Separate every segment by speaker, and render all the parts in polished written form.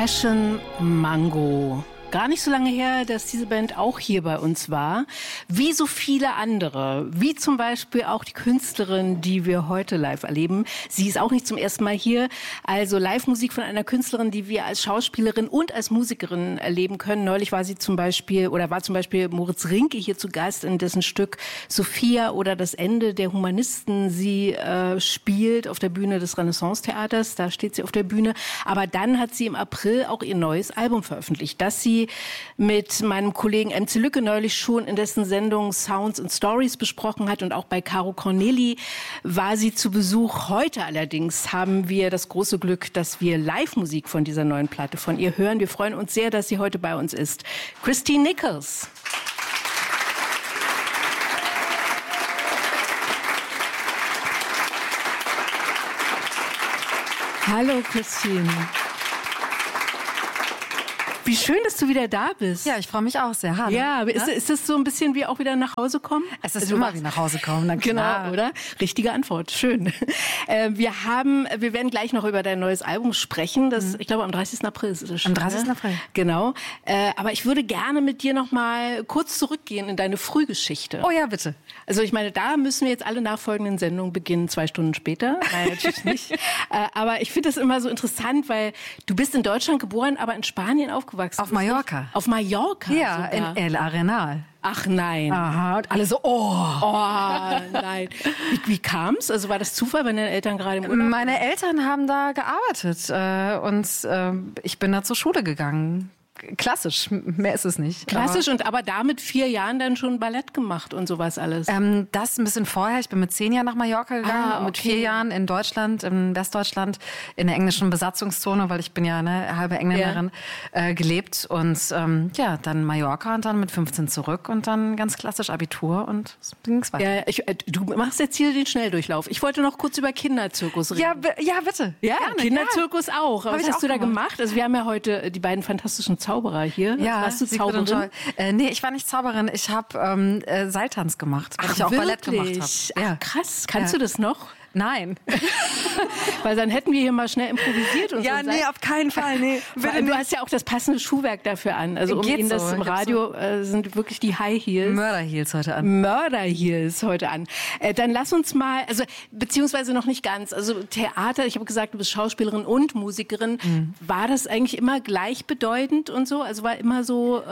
Speaker 1: Passion Mango. Gar nicht so lange her, dass diese Band auch hier bei uns war. Wie so viele andere. Wie zum Beispiel auch die Künstlerin, die wir heute live erleben. Sie ist auch nicht zum ersten Mal hier. Also Live-Musik von einer Künstlerin, die wir als Schauspielerin und als Musikerin erleben können. Neulich war zum Beispiel Moritz Rinke hier zu Gast, in dessen Stück Sophia oder das Ende der Humanisten sie spielt auf der Bühne des Renaissance-Theaters. Da steht sie auf der Bühne. Aber dann hat sie im April auch ihr neues Album veröffentlicht, das sie mit meinem Kollegen MC Lücke neulich schon in dessen Sendung Sounds and Stories besprochen hat. Und auch bei Caro Corneli war sie zu Besuch. Heute allerdings haben wir das große Glück, dass wir Live-Musik von dieser neuen Platte von ihr hören. Wir freuen uns sehr, dass sie heute bei uns ist. Christine Nichols. Hallo Christine. Wie schön, dass du wieder da bist.
Speaker 2: Ja, ich freue mich auch sehr. Hallo.
Speaker 1: Ja, ist das so ein bisschen wie auch wieder nach Hause kommen?
Speaker 2: Es ist immer wie nach Hause kommen, dann klar.
Speaker 1: Genau, oder? Richtige Antwort, schön. Wir werden gleich noch über dein neues Album sprechen. Ich glaube, am 30. April ist es schon.
Speaker 2: Am 30. April.
Speaker 1: Genau. Aber ich würde gerne mit dir noch mal kurz zurückgehen in deine Frühgeschichte.
Speaker 2: Oh ja, bitte.
Speaker 1: Also ich meine, da müssen wir jetzt alle nachfolgenden Sendungen beginnen, 2 Stunden später. Nein, natürlich nicht. Aber ich finde das immer so interessant, weil du bist in Deutschland geboren, aber in Spanien aufgewachsen.
Speaker 2: Auf Mallorca.
Speaker 1: Auf Mallorca?
Speaker 2: Ja,
Speaker 1: sogar.
Speaker 2: in El Arenal.
Speaker 1: Ach nein.
Speaker 2: Aha, und alle so, oh.
Speaker 1: Oh, nein. Wie kam's? Also war das Zufall, wenn deine Eltern gerade im Urlaub?
Speaker 2: Meine Eltern haben da gearbeitet und ich bin da zur Schule gegangen. Klassisch, mehr ist es nicht.
Speaker 1: Klassisch, aber da mit 4 Jahren dann schon Ballett gemacht und sowas alles?
Speaker 2: Das ein bisschen vorher. Ich bin mit 10 Jahren nach Mallorca gegangen und mit 4 Jahren in Deutschland, in Westdeutschland, in der englischen Besatzungszone, weil ich bin ja eine halbe Engländerin, gelebt. Und dann Mallorca und dann mit 15 zurück und dann ganz klassisch Abitur und so ging's weiter.
Speaker 1: Ja, du machst jetzt hier den Schnelldurchlauf. Ich wollte noch kurz über Kinderzirkus reden.
Speaker 2: Ja, bitte.
Speaker 1: Ja, gerne, Kinderzirkus auch. Was hast du da gemacht? Also wir haben ja heute die beiden fantastischen Zauberer hier.
Speaker 2: Ja,
Speaker 1: warst du Zauberin?
Speaker 2: Nee, ich war nicht Zauberin. Ich habe Seiltanz gemacht, weil ich auch Ballett gemacht habe.
Speaker 1: Ja. Krass. Kannst du das noch?
Speaker 2: Nein.
Speaker 1: Weil dann hätten wir hier mal schnell improvisiert und so.
Speaker 2: Ja, nee, auf keinen Fall. Nee.
Speaker 1: Du hast ja auch das passende Schuhwerk dafür an. Also das im Radio sind wirklich die High Heels.
Speaker 2: Mörderheels heute an.
Speaker 1: Mörderheels heute an. Dann lass uns mal, beziehungsweise noch nicht ganz. Also Theater, ich habe gesagt, du bist Schauspielerin und Musikerin. War das eigentlich immer gleichbedeutend und so? Also war immer so...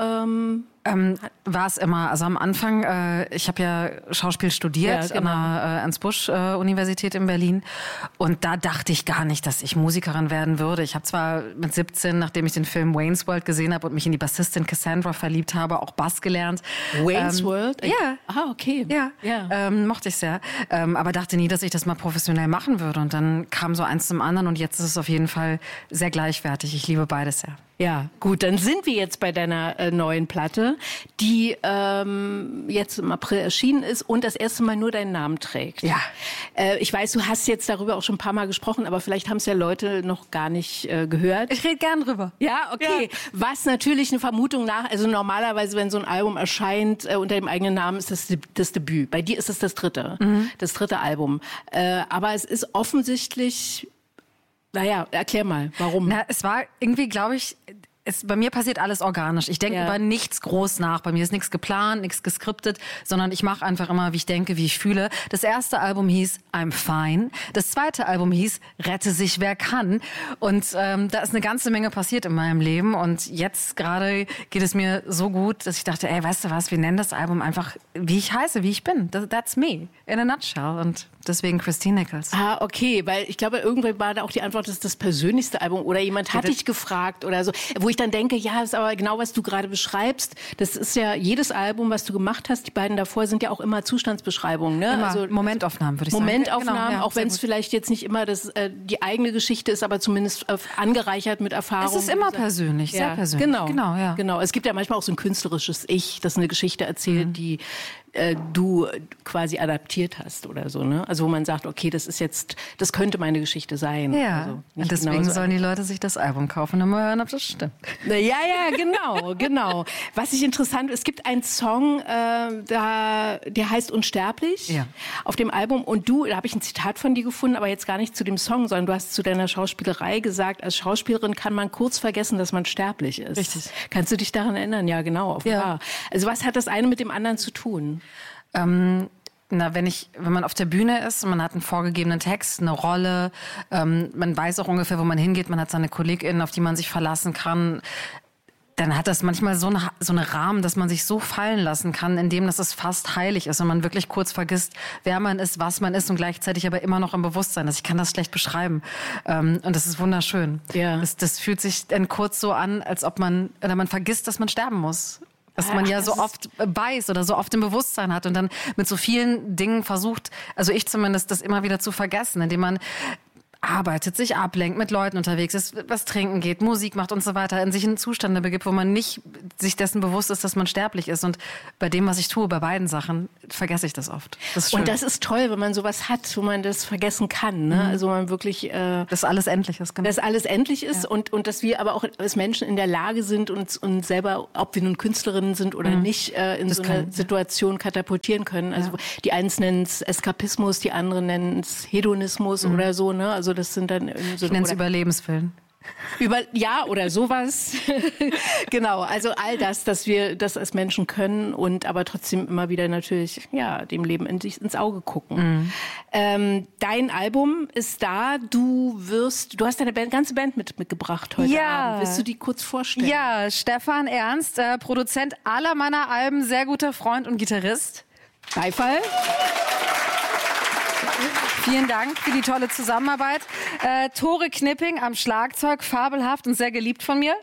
Speaker 2: War es immer. Also am Anfang, ich habe ja Schauspiel studiert an der Ernst-Busch-Universität in Berlin. Und da dachte ich gar nicht, dass ich Musikerin werden würde. Ich habe zwar mit 17, nachdem ich den Film Wayne's World gesehen habe und mich in die Bassistin Cassandra verliebt habe, auch Bass gelernt.
Speaker 1: Wayne's World?
Speaker 2: Ja.
Speaker 1: Ah, okay.
Speaker 2: Ja. Mochte ich sehr. Aber dachte nie, dass ich das mal professionell machen würde. Und dann kam so eins zum anderen und jetzt ist es auf jeden Fall sehr gleichwertig. Ich liebe beides sehr.
Speaker 1: Ja, gut, dann sind wir jetzt bei deiner neuen Platte, die jetzt im April erschienen ist und das erste Mal nur deinen Namen trägt.
Speaker 2: Ja.
Speaker 1: Ich weiß, du hast jetzt darüber auch schon ein paar Mal gesprochen, aber vielleicht haben es ja Leute noch gar nicht gehört.
Speaker 2: Ich rede gern drüber.
Speaker 1: Ja, okay. Ja. Was natürlich eine Vermutung also normalerweise, wenn so ein Album erscheint unter dem eigenen Namen, ist das Debüt. Bei dir ist es das dritte Album. Aber es ist offensichtlich... Naja, erklär mal, warum?
Speaker 2: Es war irgendwie, glaube ich, bei mir passiert alles organisch. Ich denke über nichts groß nach. Bei mir ist nichts geplant, nichts geskriptet, sondern ich mache einfach immer, wie ich denke, wie ich fühle. Das erste Album hieß I'm Fine. Das zweite Album hieß Rette sich, wer kann. Und da ist eine ganze Menge passiert in meinem Leben. Und jetzt gerade geht es mir so gut, dass ich dachte, ey, weißt du was, wir nennen das Album einfach, wie ich heiße, wie ich bin. That's me, in a nutshell. Und deswegen Christine Nichols.
Speaker 1: Ah, okay, weil ich glaube, irgendwann war da auch die Antwort, das ist das persönlichste Album oder jemand hat dich gefragt oder so, wo ich dann denke, ja, das ist aber genau, was du gerade beschreibst. Das ist ja jedes Album, was du gemacht hast, die beiden davor sind ja auch immer Zustandsbeschreibungen. Ne?
Speaker 2: Immer. Also Momentaufnahmen, würde ich sagen.
Speaker 1: Momentaufnahmen,
Speaker 2: genau, ja,
Speaker 1: auch wenn es vielleicht jetzt nicht immer die eigene Geschichte ist, aber zumindest angereichert mit Erfahrung.
Speaker 2: Es ist immer persönlich, sehr persönlich.
Speaker 1: Genau. Es gibt ja manchmal auch so ein künstlerisches Ich, das eine Geschichte erzählt, die du quasi adaptiert hast oder so, ne? Also wo man sagt, okay, das könnte meine Geschichte sein.
Speaker 2: Ja,
Speaker 1: also
Speaker 2: und deswegen sollen die Leute sich das Album kaufen und mal hören, ob das stimmt.
Speaker 1: Ja, genau. Was ich interessant, es gibt einen Song, der heißt Unsterblich auf dem Album und da habe ich ein Zitat von dir gefunden, aber jetzt gar nicht zu dem Song, sondern du hast zu deiner Schauspielerei gesagt, als Schauspielerin kann man kurz vergessen, dass man sterblich ist.
Speaker 2: Richtig.
Speaker 1: Kannst du dich daran erinnern? Ja, genau, offenbar. Also was hat das eine mit dem anderen zu tun?
Speaker 2: Wenn man auf der Bühne ist und man hat einen vorgegebenen Text, eine Rolle, man weiß auch ungefähr, wo man hingeht, man hat seine KollegInnen, auf die man sich verlassen kann, dann hat das manchmal so eine Rahmen, dass man sich so fallen lassen kann, indem das es fast heilig ist und man wirklich kurz vergisst, wer man ist, was man ist und gleichzeitig aber immer noch im Bewusstsein ist. Ich kann das schlecht beschreiben. Und das ist wunderschön.
Speaker 1: Ja.
Speaker 2: Das fühlt sich dann kurz so an, als ob man vergisst, dass man sterben muss. Was man ja so oft weiß oder so oft im Bewusstsein hat und dann mit so vielen Dingen versucht, also ich zumindest, das immer wieder zu vergessen, indem man arbeitet, sich ablenkt, mit Leuten unterwegs ist, was trinken geht, Musik macht und so weiter, in sich in Zustände begibt, wo man nicht sich dessen bewusst ist, dass man sterblich ist. Und bei dem, was ich tue, bei beiden Sachen, vergesse ich das oft. Das ist schön.
Speaker 1: Und das ist toll, wenn man sowas hat, wo man das vergessen kann. Ne? Also man wirklich...
Speaker 2: dass alles endlich ist. Genau.
Speaker 1: Dass alles endlich ist und dass wir aber auch als Menschen in der Lage sind, uns selber, ob wir nun Künstlerinnen sind oder nicht, in so eine Situation katapultieren können. Also die einen nennen es Eskapismus, die anderen nennen es Hedonismus oder so. Ne? Also das sind dann so,
Speaker 2: ich nenne es Überlebensfilm.
Speaker 1: Oder sowas. Genau, also all das, dass wir das als Menschen können und aber trotzdem immer wieder natürlich dem Leben ins Auge gucken. Dein Album ist da, du hast deine ganze Band mitgebracht heute Abend. Willst du die kurz vorstellen?
Speaker 2: Ja, Stefan Ernst, Produzent aller meiner Alben, sehr guter Freund und Gitarrist.
Speaker 1: Beifall.
Speaker 2: Vielen Dank für die tolle Zusammenarbeit. Tore Knipping am Schlagzeug, fabelhaft und sehr geliebt von mir.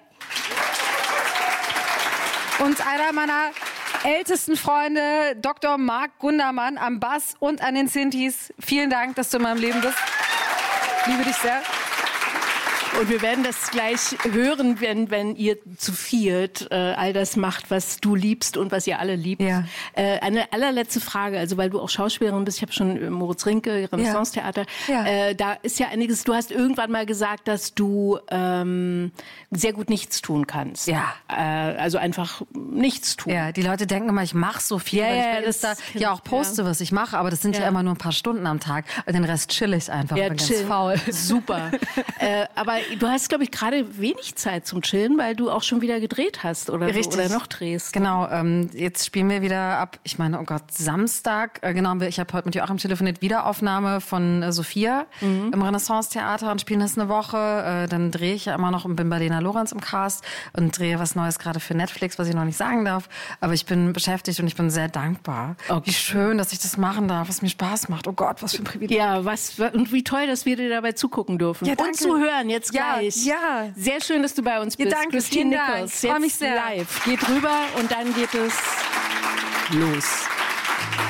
Speaker 2: Und einer meiner ältesten Freunde, Dr. Marc Gundermann am Bass und an den Synthes. Vielen Dank, dass du in meinem Leben bist. Liebe dich sehr.
Speaker 1: Und wir werden das gleich hören, wenn ihr zu viert all das macht, was du liebst und was ihr alle liebt.
Speaker 2: Ja.
Speaker 1: Eine allerletzte Frage, also weil du auch Schauspielerin bist, ich habe schon Moritz Rinke, Renaissance-Theater, da ist ja einiges, du hast irgendwann mal gesagt, dass du sehr gut nichts tun kannst.
Speaker 2: Ja.
Speaker 1: Also einfach nichts tun.
Speaker 2: Ja, die Leute denken immer, ich mache so viel, weil ich bei Insta auch poste, was ich mache, aber das sind ja immer nur ein paar Stunden am Tag. Und den Rest chill ich einfach, bin ganz faul.
Speaker 1: Super. Aber du hast, glaube ich, gerade wenig Zeit zum Chillen, weil du auch schon wieder gedreht hast oder noch drehst.
Speaker 2: Genau, jetzt spielen wir wieder ab, ich meine, oh Gott, Samstag, ich habe heute mit Joachim telefoniert, Wiederaufnahme von Sophia im Renaissance-Theater und spielen das eine Woche. Dann drehe ich ja immer noch und bin bei Lena Lorenz im Cast und drehe was Neues gerade für Netflix, was ich noch nicht sagen darf. Aber ich bin beschäftigt und ich bin sehr dankbar.
Speaker 1: Okay.
Speaker 2: Wie schön, dass ich das machen darf, was mir Spaß macht. Oh Gott, was für ein Privileg.
Speaker 1: Ja, und wie toll, dass wir dir dabei zugucken dürfen.
Speaker 2: Ja, danke.
Speaker 1: Und zu hören jetzt gleich.
Speaker 2: Ja.
Speaker 1: Sehr schön, dass du bei uns bist.
Speaker 2: Ja, danke.
Speaker 1: Christine
Speaker 2: Vielen Dank.
Speaker 1: Nichols.
Speaker 2: Ich freue mich sehr.
Speaker 1: Live. Geht rüber und dann geht es los.